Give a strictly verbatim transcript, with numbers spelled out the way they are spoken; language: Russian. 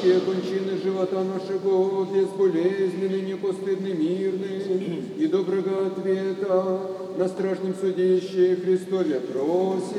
сладкие кончины живота нашего, безболезненный, непостыдный, мирный, и доброго ответа на страшном судище Христове просим.